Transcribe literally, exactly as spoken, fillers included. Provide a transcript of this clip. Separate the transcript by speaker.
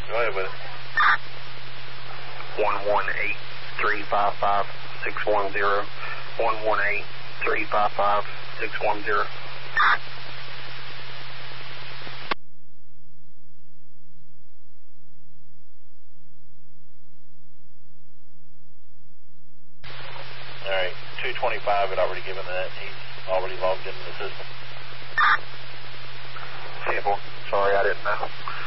Speaker 1: Go ahead with it.
Speaker 2: one one eight three five five six one zero. one one eight three five five six one zero.
Speaker 1: All right, two twenty-five had already given that. He's already logged into the system.
Speaker 2: Sample. Sorry, I didn't know.